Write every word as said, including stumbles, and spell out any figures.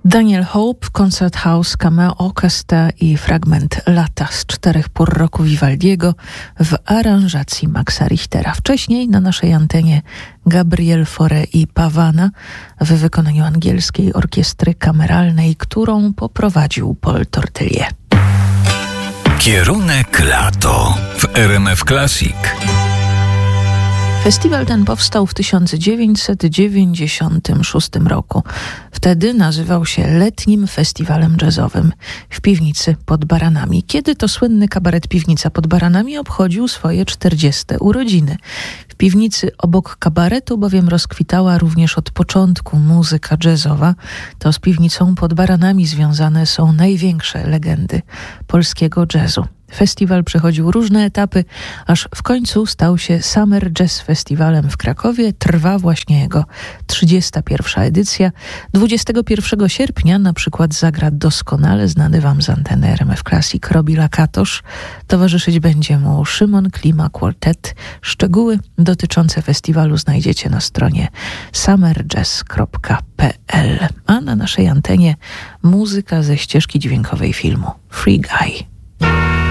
Daniel Hope, Concerthouse Cameo Orchestra i fragment Lata z czterech pór roku Vivaldiego w aranżacji Maxa Richtera. Wcześniej na naszej antenie Gabriel Fauré i Pavana w wykonaniu angielskiej orkiestry kameralnej, którą poprowadził Paul Tortelier. Kierunek lato w R M F Classic. Festiwal ten powstał w tysiąc dziewięćset dziewięćdziesiątym szóstym roku. Wtedy nazywał się Letnim Festiwalem Jazzowym w Piwnicy pod Baranami. Kiedy to słynny kabaret Piwnica pod Baranami obchodził swoje czterdzieste urodziny. W piwnicy obok kabaretu bowiem rozkwitała również od początku muzyka jazzowa. To z Piwnicą pod Baranami związane są największe legendy polskiego jazzu. Festiwal przechodził różne etapy, aż w końcu stał się Summer Jazz Festiwalem w Krakowie. Trwa właśnie jego trzydziesta pierwsza edycja. dwudziestego pierwszego sierpnia na przykład zagra doskonale znany wam z anteny R M F Classic Robi Lakatosz. Towarzyszyć będzie mu Szymon Klima Quartet. Szczegóły dotyczące festiwalu znajdziecie na stronie summer jazz kropka p l. A na naszej antenie muzyka ze ścieżki dźwiękowej filmu Free Guy.